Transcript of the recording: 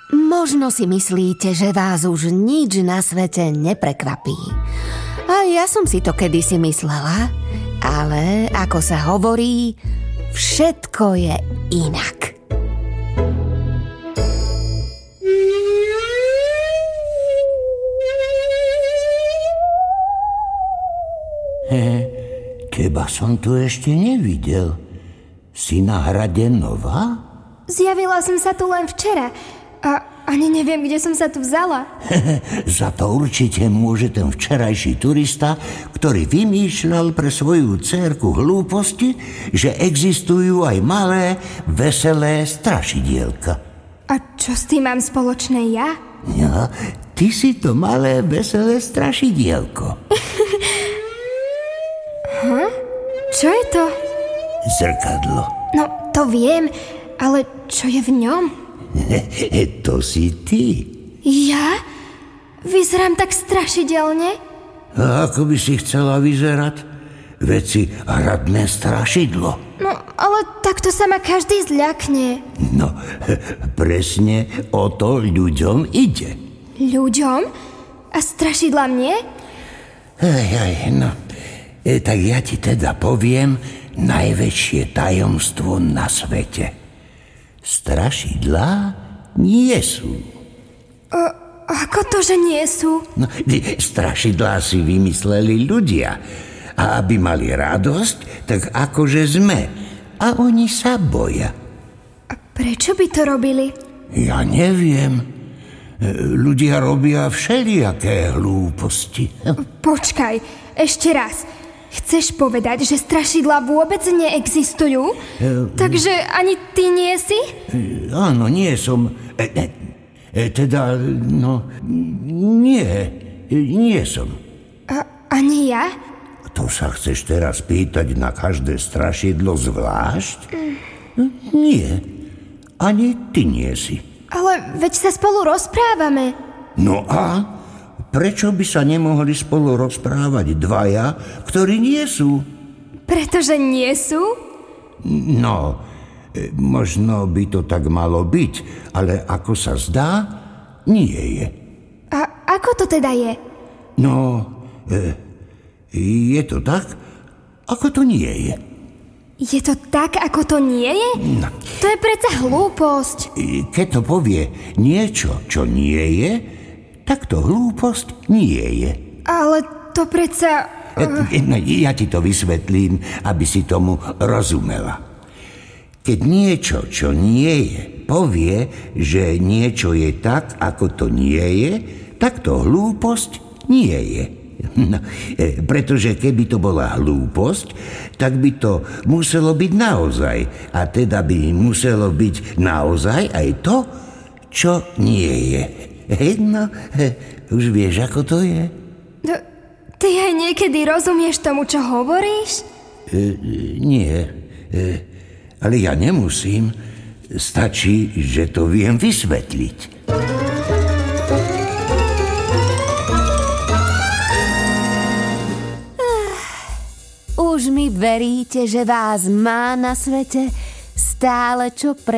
Možno si myslíte, že vás už nič na svete neprekvapí. A ja som si to kedysi myslela, ale ako sa hovorí, všetko je inak. Teba som tu ešte nevidel. Si na hrade nová? Zjavila som sa tu len včera a ani neviem, kde som sa tu vzala. Za to určite môže ten včerajší turista, ktorý vymýšľal pre svoju dcérku hlúposti, že existujú aj malé, veselé strašidielka. A čo s tým mám spoločné ja? Ja, ty si to malé, veselé strašidielko. Čo je to? Zrkadlo. No, to viem, ale čo je v ňom? To si ty. Ja? Vyzerám tak strašidelne? A ako by si chcela vyzerať? Veď si hradné strašidlo. No, ale takto sa ma každý zľakne. No, presne o to ľuďom ide. Ľuďom? A strašidla mne? No. Tak ja ti teda poviem najväčšie tajomstvo na svete. Strašidlá nie sú. Ako to, že nie sú? No, strašidlá si vymysleli ľudia. A aby mali radosť, tak akože sme. A oni sa boja. A prečo by to robili? Ja neviem. Ľudia robia všelijaké hlúposti. Počkaj, ešte raz. Chceš povedať, že strašidlá vôbec neexistujú? Takže ani ty nie si? Áno, nie som. Nie som. A ani ja? To sa chceš teraz pýtať na každé strašidlo zvlášť? Nie, ani ty nie si. Ale veď sa spolu rozprávame. No a? Prečo by sa nemohli spolu rozprávať dvaja, ktorí nie sú? Pretože nie sú? No, možno by to tak malo byť, ale ako sa zdá, nie je. A ako to teda je? No, je to tak, ako to nie je. Je to tak, ako to nie je? No. To je predsa hlúposť. Keď to povie niečo, čo nie je, tak to hlúposť nie je. Ale to predsa... Ja ti to vysvetlím, aby si tomu rozumela. Keď niečo, čo nie je, povie, že niečo je tak, ako to nie je, tak to hlúposť nie je. No, pretože keby to bola hlúposť, tak by to muselo byť naozaj. A teda by muselo byť naozaj aj to, čo nie je. No, už vieš, ako to je? Ty aj niekedy rozumieš tomu, čo hovoríš? Nie, ale ja nemusím. Stačí, že to viem vysvetliť. Už mi veríte, že vás má na svete stále čo